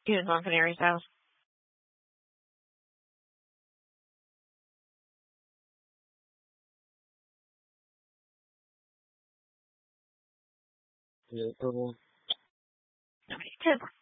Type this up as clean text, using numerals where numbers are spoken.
He was on Canary's house. Yeah, purple. Okay, good.